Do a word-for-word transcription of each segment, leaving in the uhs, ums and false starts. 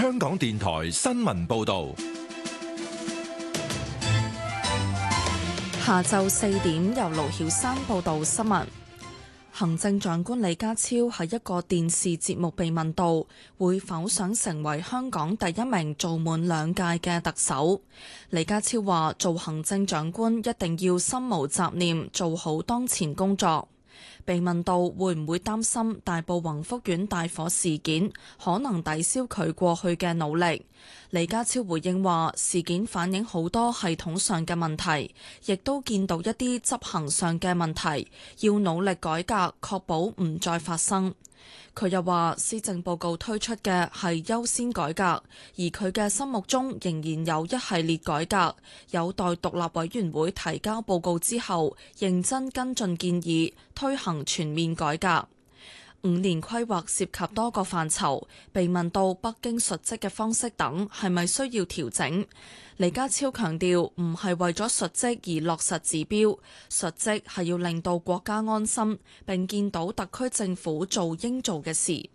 香港電台新聞報道。 下晝四點，由盧曉珊報道新聞。行政長官李家超喺一個電視節目被問到會否想成為香港第一名做滿兩屆嘅特首，李家超話做行政長官一定要心無雜念，做好當前工作。被問到會唔會擔心大埔宏福苑大火事件可能抵消佢過去嘅努力，李家超回應話事件反映好多系統上嘅問題，亦都見到一啲執行上嘅問題，要努力改革，確保唔再發生。佢又話施政報告推出嘅係優先改革，而佢嘅心目中仍然有一系列改革，有待獨立委員會提交報告之後認真跟進建議，推行全面改革。五年規劃涉及多個範疇，被問到北京述職嘅方式等係咪需要調整，李家超強調唔係為咗述職而落實指標，述職係要令到國家安心，並見到特區政府做應做嘅事。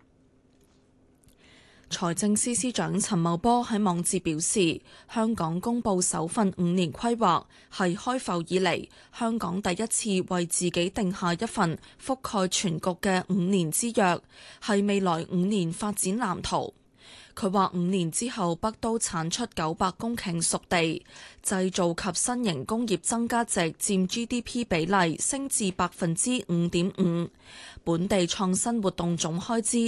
財政司司長陳茂波喺網誌表示，香港公布首份五年規劃係開埠以嚟香港第一次為自己定下一份覆蓋全局嘅五年之約，係未來五年發展藍圖。佢話五年之後北都產出九百公頃熟地，製造及新型工業增加值佔 G D P 比例升至百分之五點五，本地創新活動總開支